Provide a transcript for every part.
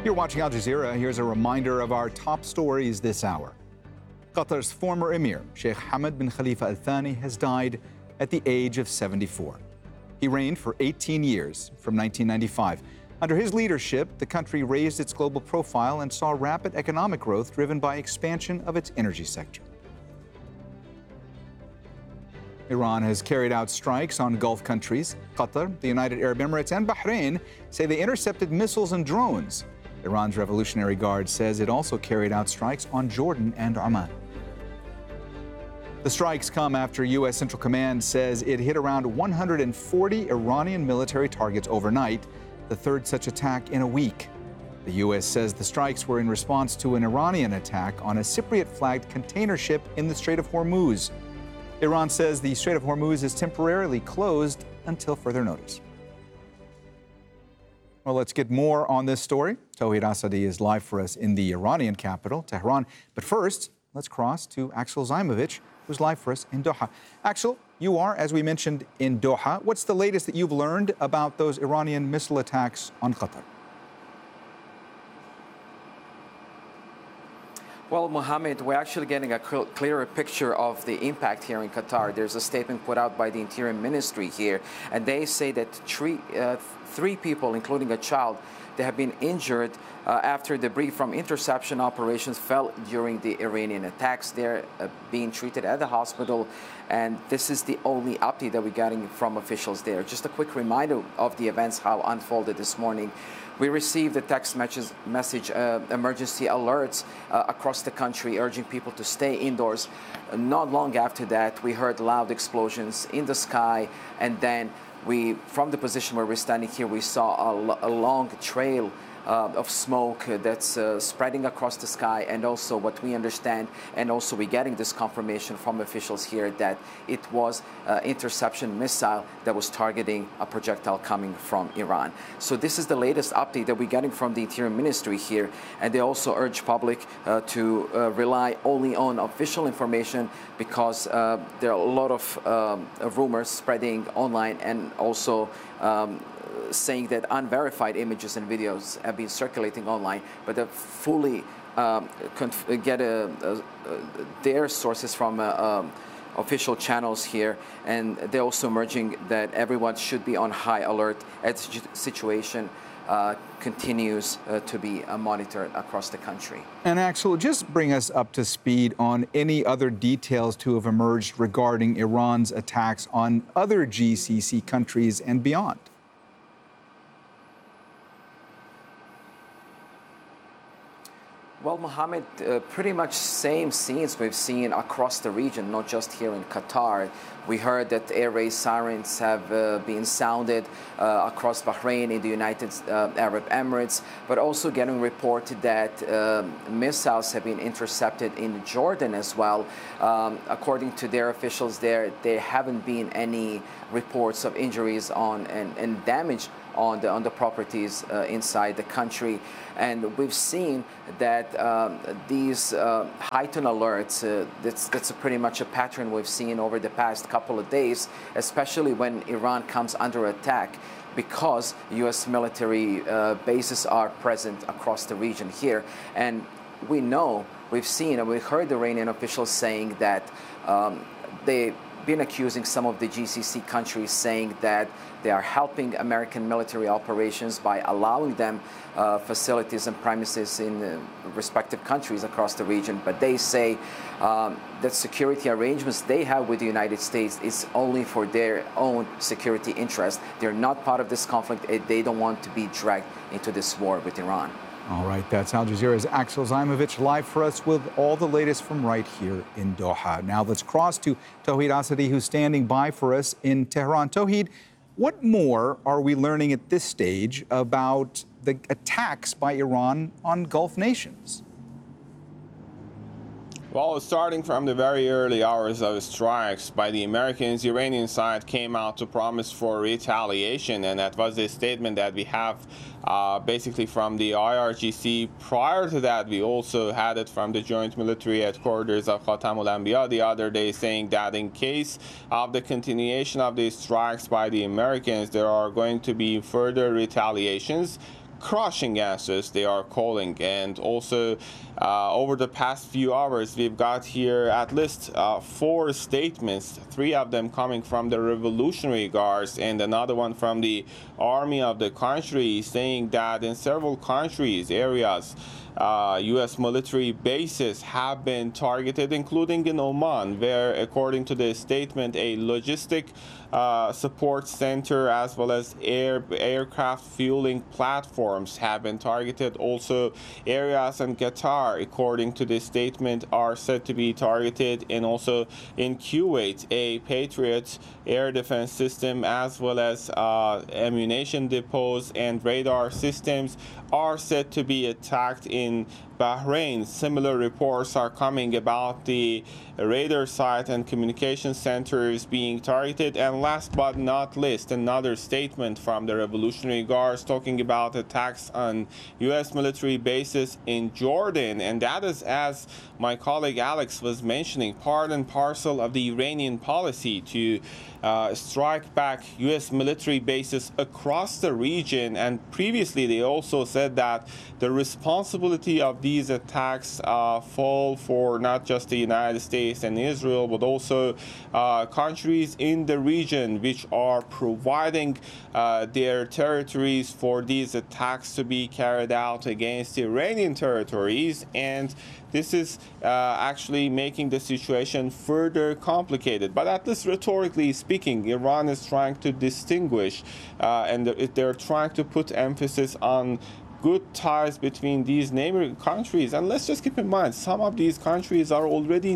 You're watching Al Jazeera. Here's a reminder of our top stories this hour. Qatar's former emir, Sheikh Hamad bin Khalifa Al Thani, has died at the age of 74. He reigned for 18 years from 1995. Under his leadership, the country raised its global profile and saw rapid economic growth driven by expansion of its energy sector. Iran has carried out strikes on Gulf countries. Qatar, the United Arab Emirates, and Bahrain say they intercepted missiles and drones. Iran's Revolutionary Guard says it also carried out strikes on Jordan and Oman. The strikes come after U.S. Central Command says it hit around 140 Iranian military targets overnight, the third such attack in a week. The U.S. says the strikes were in response to an Iranian attack on a Cypriot-flagged container ship in the Strait of Hormuz. Iran says the Strait of Hormuz is temporarily closed until further notice. Well, let's get more on this story. Tawhid Asadi is live for us in the Iranian capital, Tehran. But first, let's cross to Axel Zaimovich, who's live for us in Doha. Axel, you are, as we mentioned, in Doha. What's the latest that you've learned about those Iranian missile attacks on Qatar? Well, Mohammed, we're actually getting a clearer picture of the impact here in Qatar. There's a statement put out by the Interior Ministry here, and they say that three people, including a child, they have been injured after debris from interception operations fell during the Iranian attacks. They're being treated at the hospital, and this is the only update that we're getting from officials there. Just a quick reminder of the events, how unfolded this morning. We received a text message emergency alerts across the country urging people to stay indoors. Not long after that, we heard loud explosions in the sky, and then from the position where we're standing here, we saw a long trail of smoke that's spreading across the sky, and also what we understand, and also we're getting this confirmation from officials here that it was an interception missile that was targeting a projectile coming from Iran. So this is the latest update that we're getting from the Interior Ministry here, and they also urge public to rely only on official information, because there are a lot of rumors spreading online, and also saying that unverified images and videos have been circulating online, but they fully get their sources from official channels here, and they're also urging that everyone should be on high alert as the situation continues to be monitored across the country. And Axel, just bring us up to speed on any other details to have emerged regarding Iran's attacks on other GCC countries and beyond. Well, Mohammed, pretty much same scenes we've seen across the region, not just here in Qatar. We heard that air raid sirens have been sounded across Bahrain, in the United Arab Emirates, but also getting reported that missiles have been intercepted in Jordan as well. According to their officials there haven't been any reports of injuries and damage on the properties inside the country. And we've seen that these heightened alerts, that's pretty much a pattern we've seen over the past couple of days, especially when Iran comes under attack, because U.S. military bases are present across the region here. And we've seen and we've heard the Iranian officials saying that they've been accusing some of the GCC countries, saying that they are helping American military operations by allowing them facilities and premises in respective countries across the region. But they say that security arrangements they have with the United States is only for their own security interest. They're not part of this conflict. They don't want to be dragged into this war with Iran. All right, that's Al Jazeera's Axel Zaimovich live for us with all the latest from right here in Doha. Now let's cross to Tawhid Asadi, who's standing by for us in Tehran. Tawhid, what more are we learning at this stage about the attacks by Iran on Gulf nations? Well, starting from the very early hours of strikes by the Americans, the Iranian side came out to promise for retaliation, and that was the statement that we have basically from the IRGC. Prior to that, we also had it from the Joint Military Headquarters of Khatam al-Anbiya the other day, saying that in case of the continuation of these strikes by the Americans, there are going to be further retaliations. crushing answers, they are calling. And also over the past few hours, we've got here at least 4 statements, 3 of them coming from the Revolutionary Guards and another one from the army of the country, saying that in several countries, areas, U.S. military bases have been targeted, including in Oman, where, according to the statement, a logistic support center as well as aircraft fueling platforms have been targeted. Also, areas in Qatar, according to the statement, are said to be targeted, and also in Kuwait, a Patriot air defense system as well as ammunition depots and radar systems are said to be attacked. In Bahrain, similar reports are coming about the radar site and communication centers being targeted. And last but not least, another statement from the Revolutionary Guards talking about attacks on U.S. military bases in Jordan. And that is, as my colleague Alex was mentioning, part and parcel of the Iranian policy to strike back U.S. military bases across the region. And previously, they also said that the responsibility of these attacks fall for not just the United States and Israel, but also countries in the region which are providing their territories for these attacks to be carried out against Iranian territories. And this is actually making the situation further complicated. But at least rhetorically speaking, Iran is trying to distinguish and they're trying to put emphasis on good ties between these neighboring countries. And let's just keep in mind, some of these countries are already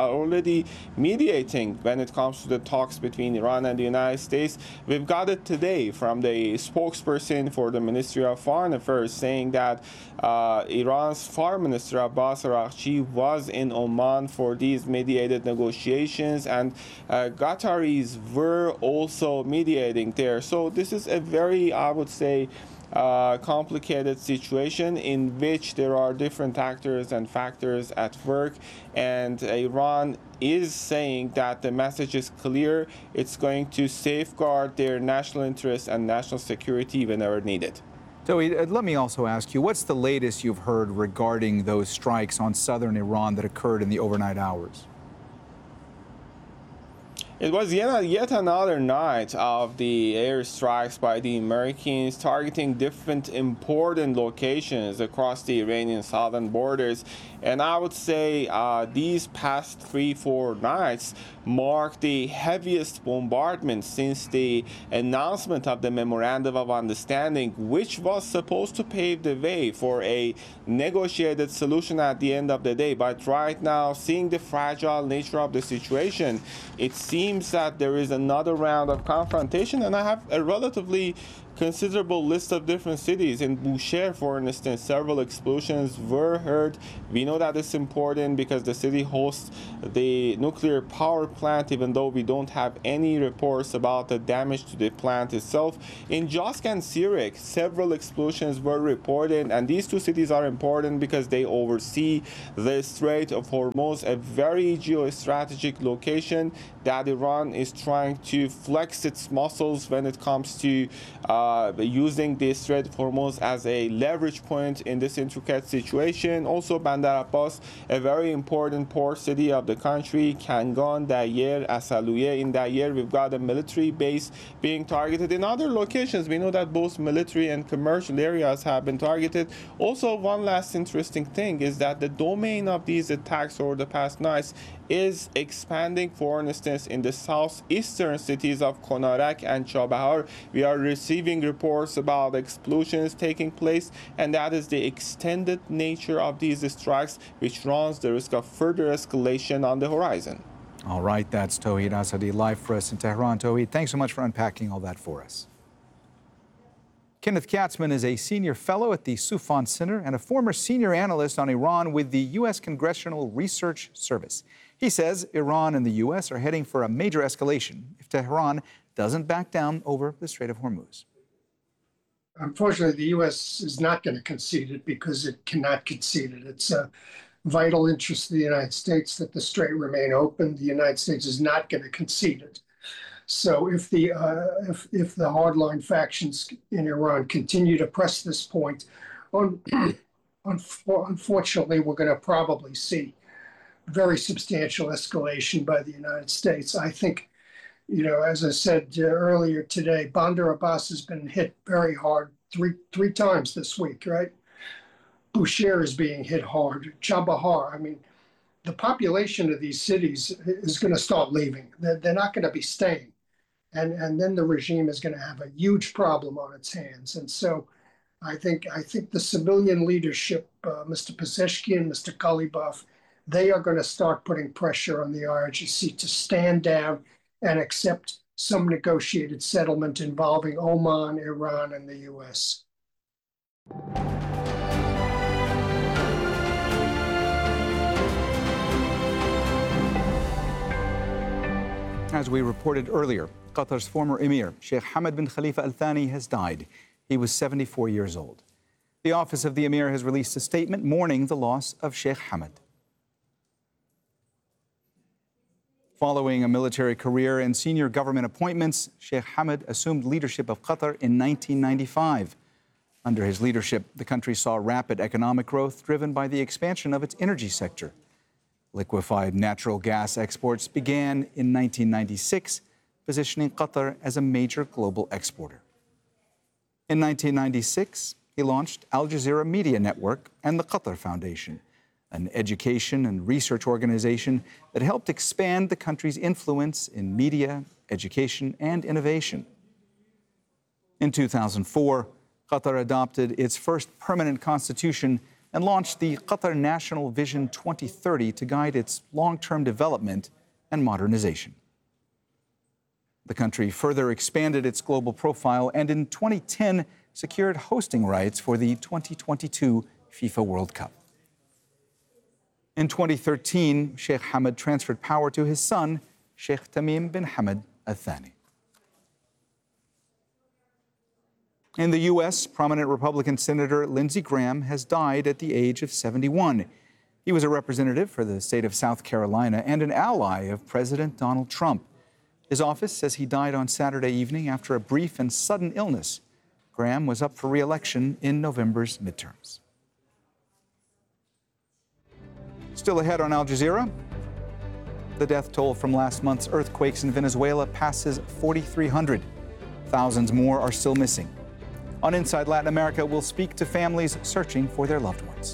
mediating when it comes to the talks between Iran and the United States. We've got it today from the spokesperson for the Ministry of Foreign Affairs saying that Iran's Foreign Minister Abbas Araghchi was in Oman for these mediated negotiations, and Qataris were also mediating there. So this is a very, I would say, complicated situation in which there are different actors and factors at work, and Iran is saying that the message is clear. It's going to safeguard their national interests and national security whenever needed. So let me also ask you, what's the latest you've heard regarding those strikes on southern Iran that occurred in the overnight hours? It was yet another night of the airstrikes by the Americans targeting different important locations across the Iranian southern borders. And I would say these past 3-4 nights mark the heaviest bombardment since the announcement of the Memorandum of Understanding, which was supposed to pave the way for a negotiated solution at the end of the day. But right now, seeing the fragile nature of the situation, it seems that there is another round of confrontation. And I have a relatively considerable list of different cities. In Bushehr, for instance, several explosions were heard. We know that it's important because the city hosts the nuclear power plant, even though we don't have any reports about the damage to the plant itself. In Josk and Sirik, several explosions were reported, and these two cities are important because they oversee the Strait of Hormuz, a very geostrategic location that Iran is trying to flex its muscles when it comes to using the Strait of Hormuz as a leverage point in this intricate situation. Also, Bandar Abbas, a very important port city of the country, Kangan, Dayer, Asaluye. In Dayer, we've got a military base being targeted. In other locations, we know that both military and commercial areas have been targeted. Also, one last interesting thing is that the domain of these attacks over the past nights is expanding. For instance, in the southeastern cities of Konarak and Chabahar, we are receiving reports about explosions taking place, and that is the extended nature of these strikes, which runs the risk of further escalation on the horizon. All right, that's Tauhid Asadi live for us in Tehran. Tauhid, thanks so much for unpacking all that for us. Kenneth Katzman is a senior fellow at the Soufan Center and a former senior analyst on Iran with the U.S. Congressional Research Service. He says Iran and the U.S. are heading for a major escalation if Tehran doesn't back down over the Strait of Hormuz. Unfortunately, the U.S. is not going to concede it because it cannot concede it. It's a vital interest of the United States that the strait remain open. The United States is not going to concede it. So if the hardline factions in Iran continue to press this point, unfortunately, we're going to probably see very substantial escalation by the United States. I think, as I said earlier today, Bandar Abbas has been hit very hard three times this week, right? Bushehr is being hit hard. Chabahar, I mean, the population of these cities is going to start leaving. They're not going to be staying. And then the regime is going to have a huge problem on its hands. And so I think the civilian leadership, Mr. Pezeshkian, Mr. Kalibaf, they are going to start putting pressure on the IRGC to stand down and accept some negotiated settlement involving Oman, Iran, and the US. As we reported earlier, Qatar's former emir, Sheikh Hamad bin Khalifa Al Thani, has died. He was 74 years old. The office of the emir has released a statement mourning the loss of Sheikh Hamad. Following a military career and senior government appointments, Sheikh Hamad assumed leadership of Qatar in 1995. Under his leadership, the country saw rapid economic growth driven by the expansion of its energy sector. Liquefied natural gas exports began in 1996, positioning Qatar as a major global exporter. In 1996, he launched Al Jazeera Media Network and the Qatar Foundation, an education and research organization that helped expand the country's influence in media, education, and innovation. In 2004, Qatar adopted its first permanent constitution and launched the Qatar National Vision 2030 to guide its long-term development and modernization. The country further expanded its global profile and in 2010 secured hosting rights for the 2022 FIFA World Cup. In 2013, Sheikh Hamad transferred power to his son, Sheikh Tamim bin Hamad Al Thani. In the U.S., prominent Republican Senator Lindsey Graham has died at the age of 71. He was a representative for the state of South Carolina and an ally of President Donald Trump. His office says he died on Saturday evening after a brief and sudden illness. Graham was up for re-election in November's midterms. Still ahead on Al Jazeera, the death toll from last month's earthquakes in Venezuela passes 4,300. Thousands more are still missing. On Inside Latin America, we'll speak to families searching for their loved ones.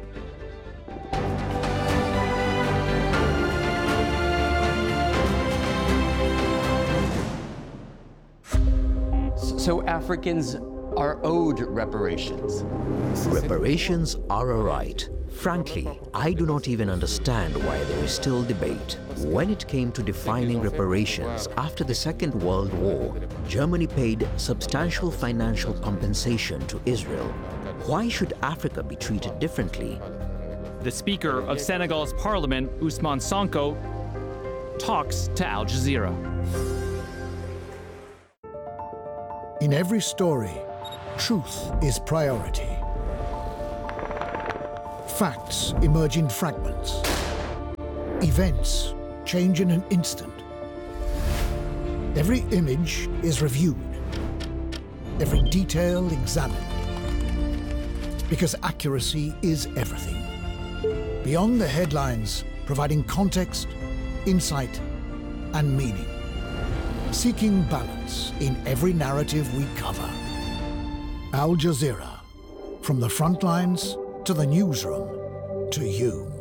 So Africans are owed reparations. Reparations are a right. Frankly, I do not even understand why there is still debate. When it came to defining reparations after the Second World War, Germany paid substantial financial compensation to Israel. Why should Africa be treated differently? The Speaker of Senegal's parliament, Ousmane Sonko, talks to Al Jazeera. In every story, truth is priority. Facts emerge in fragments. Events change in an instant. Every image is reviewed. Every detail examined. Because accuracy is everything. Beyond the headlines, providing context, insight, and meaning. Seeking balance in every narrative we cover. Al Jazeera, from the front lines to the newsroom to you.